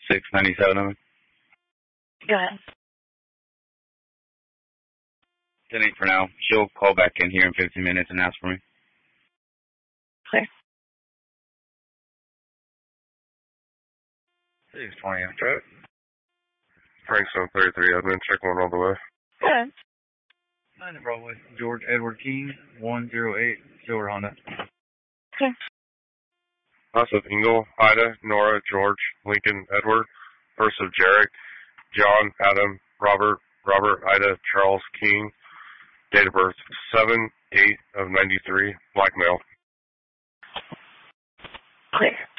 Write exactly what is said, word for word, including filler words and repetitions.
six ninety-seven of it. Go ahead. ten eight for now. She'll call back in here in fifteen minutes and ask for me. Clear. six twenty after it. Frank seven thirty-three, admin, check one all the way. Go ahead. nine Broadway, George Edward King, one zero eight, Silver Honda. Clear. House of Ingle, Ida, Nora, George, Lincoln, Edward, first of Jarek, John, Adam, Robert, Robert, Ida, Charles, King, date of birth seven eight of ninety-three, black male. Clear.